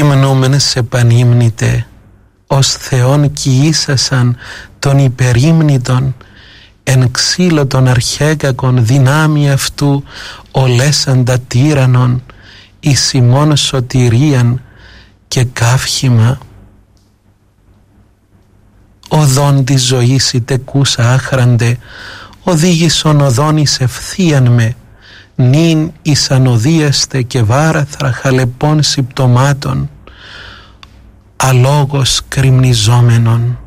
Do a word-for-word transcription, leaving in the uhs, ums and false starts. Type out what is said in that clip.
υμνούμεν σε πανύμνητε, ως Θεόν κοιήσασαν των υπερύμνητων, εν ξύλο των αρχαίγακων δυνάμει αυτού ολέσαντα τύραννον, εις ημών σωτηρίαν και καύχημα. Οδόν της ζωής η τεκούσα άχραντε, οδήγησον οδόν εις ευθείαν με, νυν εις ανοδίεστε και βάραθρα χαλεπών συμπτωμάτων, αλόγως κρυμνιζόμενον.